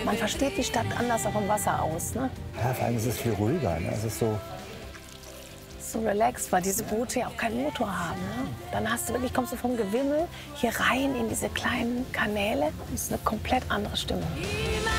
Man versteht die Stadt anders auch im Wasser aus, ne? Ja, vor allem ist es viel ruhiger. Ne? Es ist so, So relaxed, weil diese Boote ja auch keinen Motor haben. Ne? Dann hast du wirklich, kommst du vom Gewimmel hier rein in diese kleinen Kanäle. Das ist eine komplett andere Stimmung.